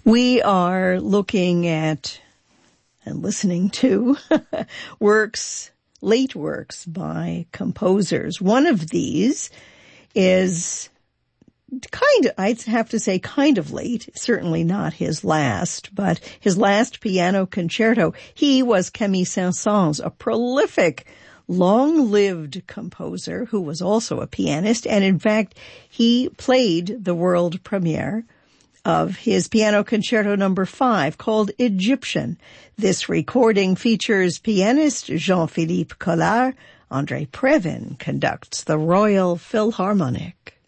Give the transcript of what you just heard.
We are looking at and listening to late works by composers. One of these is I'd have to say kind of late, certainly not his last, but his last piano concerto. He was Camille Saint-Saëns, a prolific, long-lived composer who was also a pianist, and in fact, he played the world premiere of his Piano Concerto No. 5 called Egyptian. This recording features pianist Jean-Philippe Collard. André Previn conducts the Royal Philharmonic.